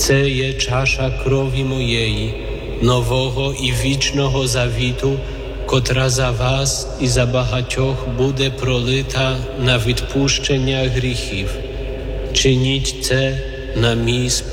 Це є чаша крові моєї, нового і вічного завіту, котра за вас і за багатьох буде пролита на відпущення гріхів. Чиніть це на мій спомин.